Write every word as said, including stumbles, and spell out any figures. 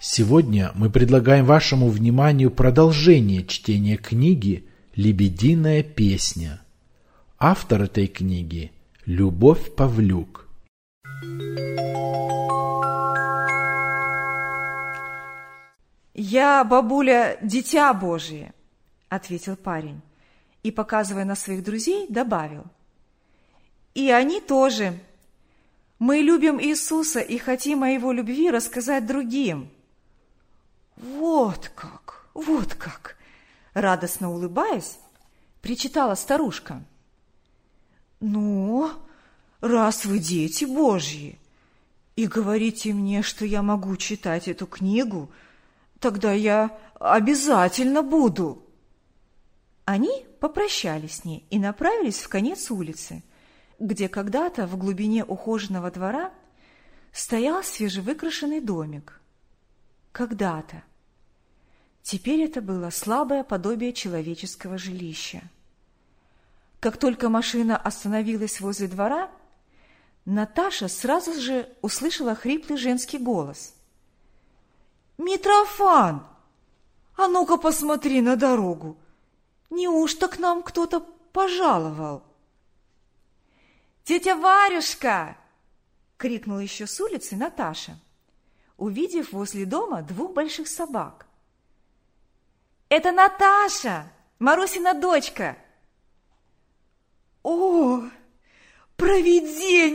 Сегодня мы предлагаем вашему вниманию продолжение чтения книги «Лебединая песня». Автор этой книги – Любовь Павлюк. «Я, бабуля, дитя Божие», — ответил парень и, показывая на своих друзей, добавил. «И они тоже. Мы любим Иисуса и хотим о Его любви рассказать другим». «Вот как, вот как!» — радостно улыбаясь, причитала старушка. «Ну, раз вы дети Божьи и говорите мне, что я могу читать эту книгу, тогда я обязательно буду». Они попрощались с ней и направились в конец улицы, где когда-то в глубине ухоженного двора стоял свежевыкрашенный домик. Когда-то. Теперь это было слабое подобие человеческого жилища. Как только машина остановилась возле двора, Наташа сразу же услышала хриплый женский голос. «Митрофан, а ну-ка посмотри на дорогу! Неужто к нам кто-то пожаловал?» «Тетя Варюшка!» — крикнула еще с улицы Наташа, увидев возле дома двух больших собак. «Это Наташа, Марусина дочка!» «О, провиденье!»